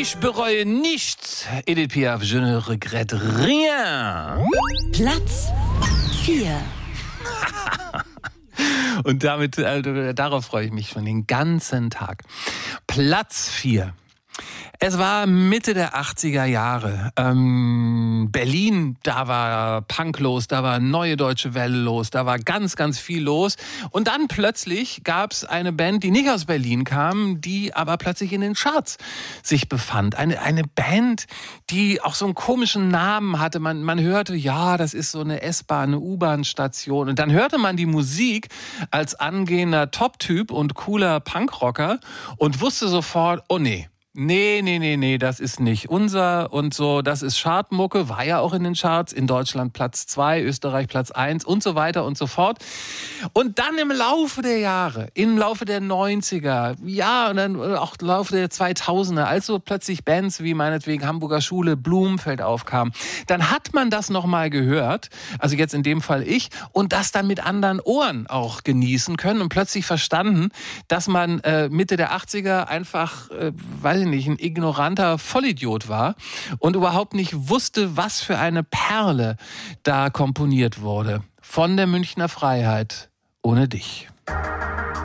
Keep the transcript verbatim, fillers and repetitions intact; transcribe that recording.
Ich bereue nichts. Edith Piaf, je ne regrette rien. Platz vier. Und damit, also, darauf freue ich mich schon den ganzen Tag. Platz vier. Es war Mitte der achtziger Jahre. Ähm, Berlin, da war Punk los, da war Neue Deutsche Welle los, da war ganz, ganz viel los. Und dann plötzlich gab es eine Band, die nicht aus Berlin kam, die aber plötzlich in den Charts sich befand. Eine, eine Band, die auch so einen komischen Namen hatte. Man, man hörte, ja, das ist so eine S-Bahn, eine U-Bahn-Station. Und dann hörte man die Musik als angehender Top-Typ und cooler Punkrocker und wusste sofort, oh nee. Nee, nee, nee, nee, das ist nicht unser und so, das ist Chartmucke, war ja auch in den Charts, in Deutschland Platz zwei, Österreich Platz eins und so weiter und so fort. Und dann im Laufe der Jahre, im Laufe der neunziger, ja, und dann auch im Laufe der zweitausender, als so plötzlich Bands wie meinetwegen Hamburger Schule, Blumenfeld aufkamen, dann hat man das nochmal gehört, also jetzt in dem Fall ich, und das dann mit anderen Ohren auch genießen können und plötzlich verstanden, dass man äh, Mitte der achtziger einfach, äh, weiß ich nicht, ein ignoranter Vollidiot war und überhaupt nicht wusste, was für eine Perle da komponiert wurde. Von der Münchner Freiheit ohne dich.